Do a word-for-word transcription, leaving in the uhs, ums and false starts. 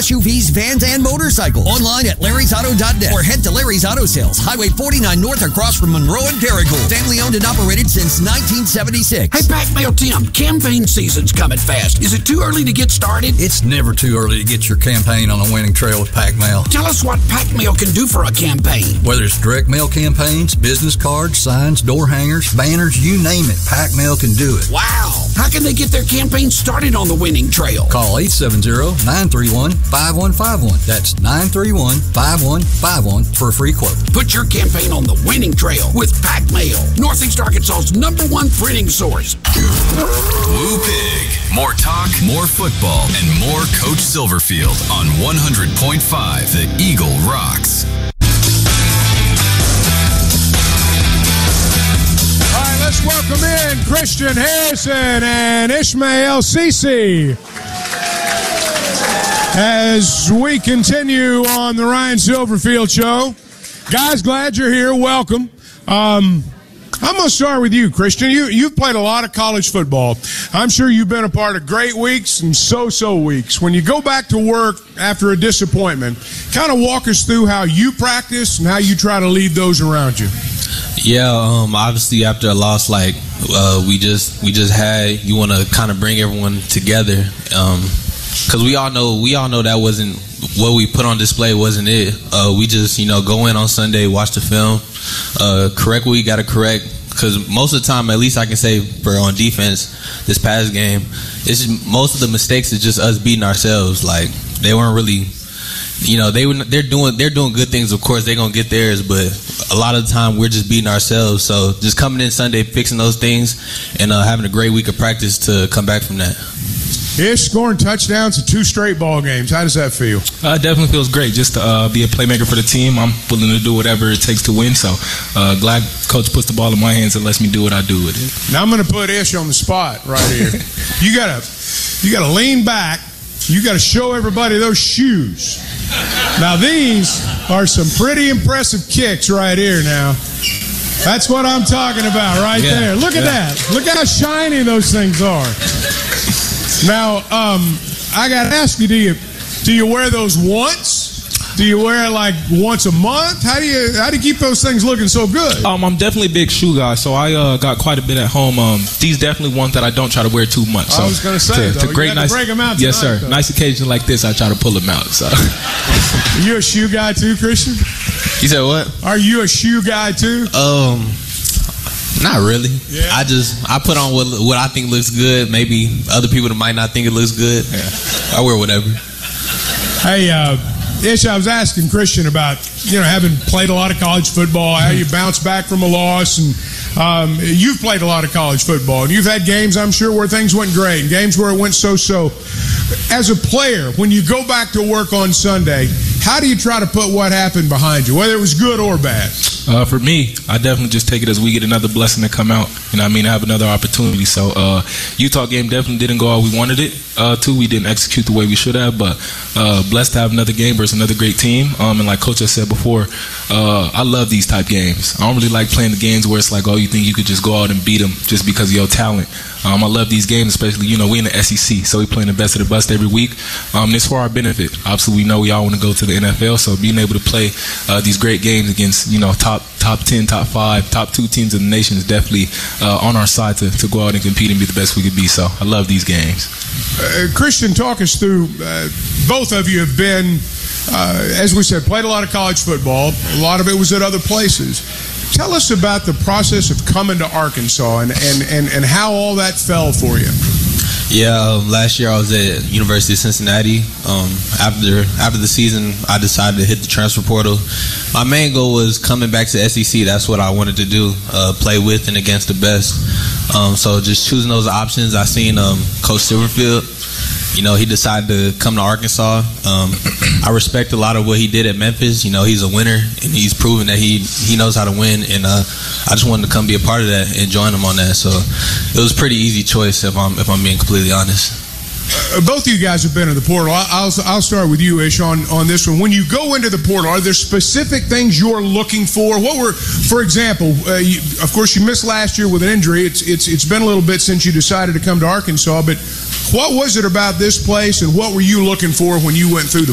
S U Vs, vans, and motorcycles. Online at larrys auto dot net or head to Larry's Auto Sales, Highway forty-nine North across from Monroe and Paragould. Family owned and operated since nineteen seventy-six. Hey, Pac Mail Tim, campaign season's coming fast. Is it too early to get started? It's never too early to get your campaign on a winning trail with Pac Mail. Tell us what Pac Mail can do for a campaign. Whether it's direct mail campaigns, business cards, signs, door hangers, banners, you name it, Pac Mail can do it. Wow! How can they get their campaign started on the winning trail? Call eight seven zero, nine three one, five one five one. That's nine three one, five one five one for a free quote. Put your campaign on the winning trail with Pac Mail, Northeast Arkansas's number one printing source. Woo Pig. More talk, more football, and more Coach Silverfield on one hundred point five The Eagle Rocks. All right, let's welcome in Christian Harrison and Ishmael Cece as we continue on the Ryan Silverfield Show. Guys, glad you're here. Welcome. Um, I'm going to start with you, Christian. You, you've played a lot of college football. I'm sure you've been a part of great weeks and so-so weeks. When you go back to work after a disappointment, kind of walk us through how you practice and how you try to lead those around you. Yeah, um, obviously after a loss like uh, we just we just had, you want to kind of bring everyone together, because um, we all know we all know that wasn't what we put on display, wasn't it? Uh, we just you know go in on Sunday, watch the film, uh, correct what we got to correct. Because most of the time, at least I can say for on defense, this past game, it's just, most of the mistakes is just us beating ourselves. Like they weren't really. You know they they're doing they're doing good things. Of course they're gonna get theirs, but a lot of the time we're just beating ourselves. So just coming in Sunday, fixing those things, and uh, having a great week of practice to come back from that. Ish scoring touchdowns in two straight ball games. How does that feel? Uh, it definitely feels great just to uh, be a playmaker for the team. I'm willing to do whatever it takes to win. So uh, glad Coach puts the ball in my hands and lets me do what I do with it. Now I'm going to put Ish on the spot right here. you gotta you gotta lean back. You got to show everybody those shoes. Now, these are some pretty impressive kicks right here now. That's what I'm talking about right yeah, there. Look at yeah. that. Look how shiny those things are. Now, um, I got to ask you, do you, do you wear those once? Do you wear it like once a month? How do you how do you keep those things looking so good? Um, I'm definitely a big shoe guy, so I uh, got quite a bit at home. Um, these definitely ones that I don't try to wear too much. So I was going to say, to, though, to great, you got nice, to break them out yes, tonight, sir. though. Nice occasion like this, I try to pull them out. So, are you a shoe guy too, Christian? You said what? Are you a shoe guy too? Um, not really. Yeah. I just I put on what what I think looks good. Maybe other people that might not think it looks good. Yeah. I wear whatever. Hey, uh, Ish, I was asking Christian about, you know, having played a lot of college football, how you bounce back from a loss, and um, you've played a lot of college football, and you've had games, I'm sure, where things went great, and games where it went so-so. As a player, when you go back to work on Sunday, how do you try to put what happened behind you, whether it was good or bad? Uh, for me, I definitely just take it as we get another blessing to come out. You know what I mean? Have another opportunity. So uh, Utah game definitely didn't go how we wanted it uh, to. We didn't execute the way we should have, but uh, blessed to have another game versus another great team. Um, and like Coach has said before, uh, I love these type games. I don't really like playing the games where it's like, oh, you think you could just go out and beat them just because of your talent. Um, I love these games, especially, you know, we in the S E C, so we playing the best of the best every week. Um, it's for our benefit. Obviously, we know we all want to go to the N F L, so being able to play uh, these great games against, you know, top top ten, top five, top two teams in the nation is definitely uh, on our side to, to go out and compete and be the best we could be. So I love these games. Uh, Christian, talk us through, uh, both of you have been, uh, as we said, played a lot of college football. A lot of it was at other places. Tell us about the process of coming to Arkansas and, and, and, and how all that fell for you. Yeah, um, last year I was at University of Cincinnati. Um, after after the season, I decided to hit the transfer portal. My main goal was coming back to S E C. That's what I wanted to do, uh, play with and against the best. Um, so just choosing those options, I seen um, Coach Silverfield. You know, he decided to come to Arkansas. Um, I respect a lot of what he did at Memphis. You know, he's a winner, and he's proven that he he knows how to win. And uh, I just wanted to come be a part of that and join him on that. So it was a pretty easy choice, if I'm if I'm being completely honest. Uh, both of you guys have been in the portal. I'll I'll start with you, Ish, on, on this one. When you go into the portal, are there specific things you're looking for? What were, for example, uh, you, of course you missed last year with an injury. It's it's it's been a little bit since you decided to come to Arkansas, but what was it about this place, and what were you looking for when you went through the